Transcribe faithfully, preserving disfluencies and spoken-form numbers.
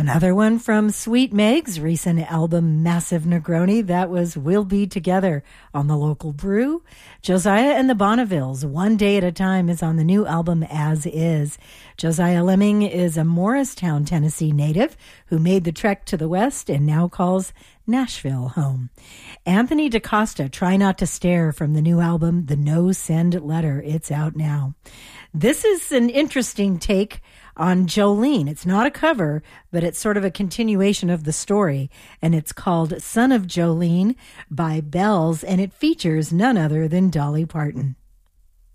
Another one from Sweet Meg's recent album, Massive Negroni. That was We'll Be Together on the Local Brew. Josiah and the Bonnevilles, One Day at a Time, is on the new album, As Is. Josiah Lemming is a Morristown, Tennessee native who made the trek to the West and now calls Nashville home. Anthony DaCosta, Try Not to Stare, from the new album, The No Send Letter. It's out now. This is an interesting take on Jolene. It's not a cover, but it's sort of a continuation of the story, and it's called Son of Jolene by Bells, and it features none other than Dolly Parton.